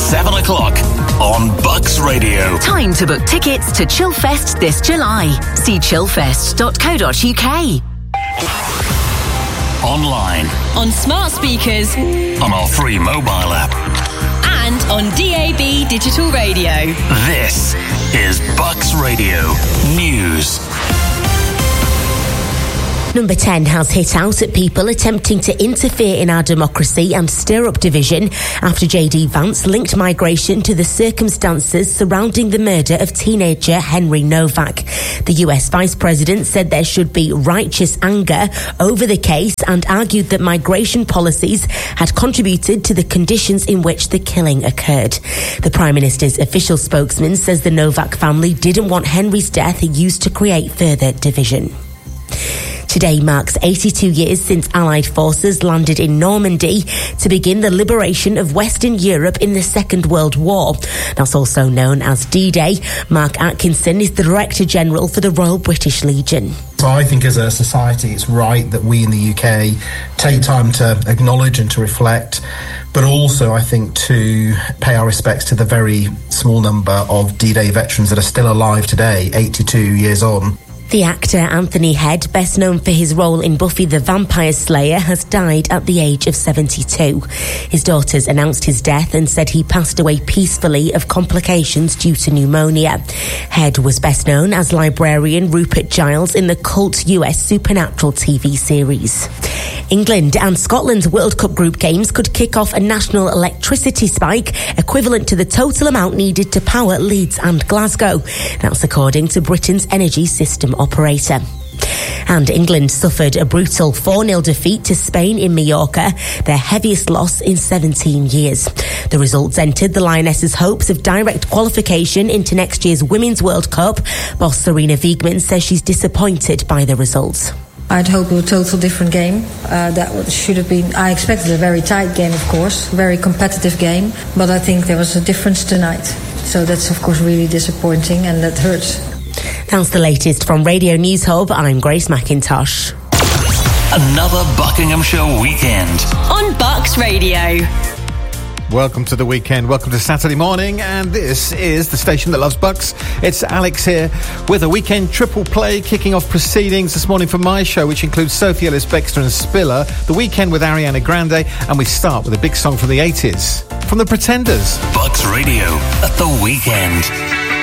7 o'clock on Bucks Radio. Time to book tickets to Chillfest this July. See chillfest.co.uk. Online. On smart speakers. On our free mobile app. And on DAB digital radio. This is Bucks Radio News. Number 10 has hit out at people attempting to interfere in our democracy and stir up division after J.D. Vance linked migration to the circumstances surrounding the murder of teenager Henry Novak. The US Vice President said there should be righteous anger over the case and argued that migration policies had contributed to the conditions in which the killing occurred. The Prime Minister's official spokesman says the Novak family didn't want Henry's death used to create further division. Today marks 82 years since Allied forces landed in Normandy to begin the liberation of Western Europe in the Second World War. That's also known as D-Day. Mark Atkinson is the Director General for the Royal British Legion. So I think as a society it's right that we in the UK take time to acknowledge and to reflect, but also I think to pay our respects to the very small number of D-Day veterans that are still alive today, 82 years on. The actor Anthony Head, best known for his role in Buffy the Vampire Slayer, has died at the age of 72. His daughters announced his death and said he passed away peacefully of complications due to pneumonia. Head was best known as librarian Rupert Giles in the cult US Supernatural TV series. England and Scotland's World Cup group games could kick off a national electricity spike equivalent to the total amount needed to power Leeds and Glasgow. That's according to Britain's energy system operator. And England suffered a brutal 4-0 defeat to Spain in Mallorca, their heaviest loss in 17 years. The results entered the Lionesses' hopes of direct qualification into next year's Women's World Cup. Boss Sarina Wiegman says she's disappointed by the results. I'd hoped a total different game. That should have been... I expected a very tight game, of course, very competitive game, but I think there was a difference tonight. So that's, of course, really disappointing, and that hurts. That's the latest from Radio News Hub. I'm Grace McIntosh. Another Buckinghamshire weekend on Bucks Radio. Welcome to the weekend. Welcome to Saturday morning, and this is the station that loves Bucks. It's Alex here with a weekend triple play kicking off proceedings this morning for my show, which includes Sophie Ellis-Bextor and Spiller, The Weekend with Ariana Grande, and we start with a big song from the 80s from The Pretenders. Bucks Radio at the weekend.